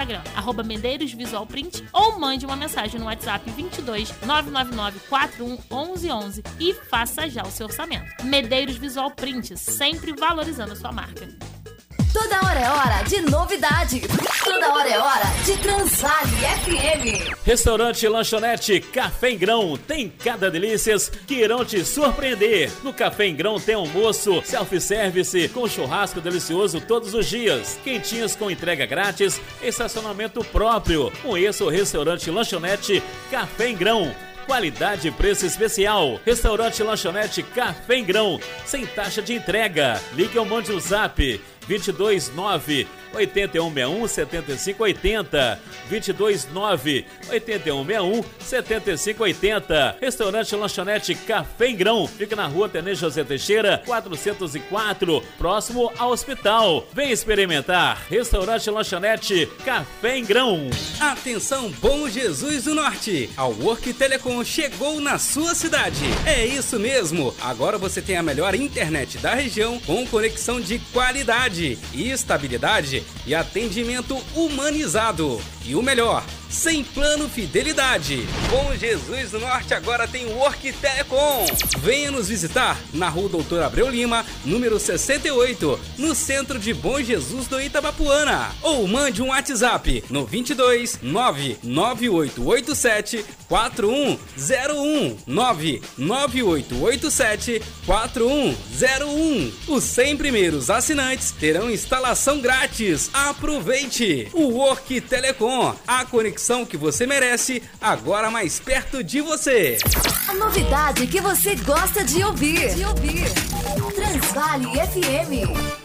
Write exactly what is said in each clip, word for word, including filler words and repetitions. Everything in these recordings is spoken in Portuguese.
Instagram, arroba Medeiros Visual Print, ou mande uma mensagem no WhatsApp vinte e dois, nove nove nove, quatro um, onze onze e faça já o seu orçamento. Medeiros Visual Print, sempre valorizando a sua marca. Toda hora é hora de novidade. Toda hora é hora de Transvale F M. Restaurante Lanchonete Café em Grão tem cada delícias que irão te surpreender. No Café em Grão tem almoço, self-service com churrasco delicioso todos os dias, quentinhos com entrega grátis, estacionamento próprio. Conheça o Restaurante Lanchonete Café em Grão. Qualidade e preço especial. Restaurante Lanchonete Café em Grão, sem taxa de entrega. Ligue ou mande o zap vinte e dois, nove, oito um seis um, sete cinco oito zero, vinte e dois, nove, oito um seis um, sete cinco oito zero. Restaurante Lanchonete Café em Grão, fica na rua Tenente José Teixeira, quatrocentos e quatro, próximo ao hospital. Vem experimentar. Restaurante Lanchonete Café em Grão. Atenção, Bom Jesus do Norte, a Work Telecom chegou na sua cidade. É isso mesmo, agora você tem a melhor internet da região com conexão de qualidade e estabilidade e atendimento humanizado. E o melhor, sem plano fidelidade. Bom Jesus do Norte agora tem Work Telecom. Venha nos visitar na rua Doutor Abreu Lima, número sessenta e oito, no centro de Bom Jesus do Itabapuana. Ou mande um WhatsApp no vinte e dois, nove nove oito oito sete, quatro um zero um, nove nove oito oito sete, quatro um zero um. Os cem primeiros assinantes terão instalação grátis. Aproveite! O Work Telecom, a conexão que você merece, agora mais perto de você. A novidade que você gosta de ouvir. De ouvir. Transvale F M.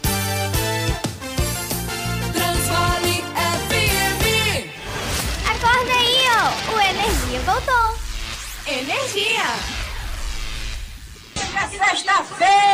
Transvale F M. Acorda aí, ó. O Energia voltou. Energia. É sexta-feira.